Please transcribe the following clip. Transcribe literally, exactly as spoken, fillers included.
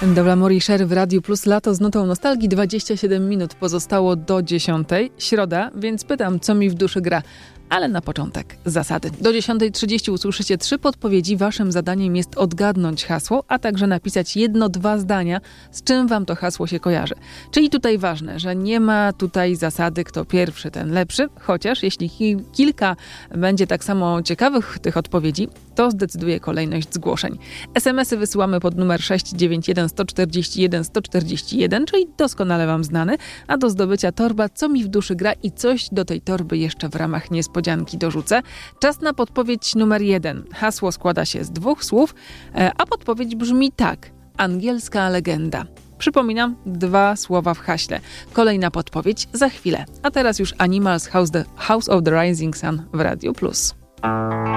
Dobra, Morisher w Radiu Plus, lato z nutą nostalgii. dwadzieścia siedem minut pozostało do dziesiątej. Środa, więc pytam, co mi w duszy gra. Ale na początek zasady. Do dziesiątej trzydzieści usłyszycie trzy podpowiedzi. Waszym zadaniem jest odgadnąć hasło, a także napisać jedno, dwa zdania, z czym wam to hasło się kojarzy. Czyli tutaj ważne, że nie ma tutaj zasady, kto pierwszy, ten lepszy. Chociaż jeśli ki- kilka będzie tak samo ciekawych tych odpowiedzi, to zdecyduje kolejność zgłoszeń. es em esy wysyłamy pod numer sześć dziewięć jeden sto czterdzieści jeden sto czterdzieści jeden, czyli doskonale wam znany, a do zdobycia torba Co mi w duszy gra i coś do tej torby jeszcze w ramach niespodzianki dorzucę. Czas na podpowiedź numer jeden. Hasło składa się z dwóch słów, a podpowiedź brzmi tak. Angielska legenda. Przypominam, dwa słowa w haśle. Kolejna podpowiedź za chwilę. A teraz już Animals House, the House of the Rising Sun w Radiu Plus.